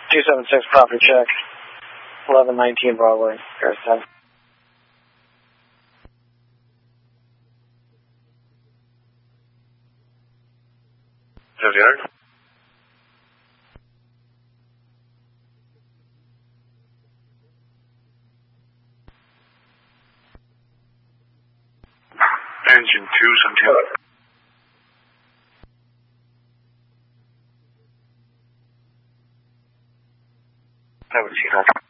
276 property check. 1119 Broadway, Paris 10. Engine 272. Have a seat.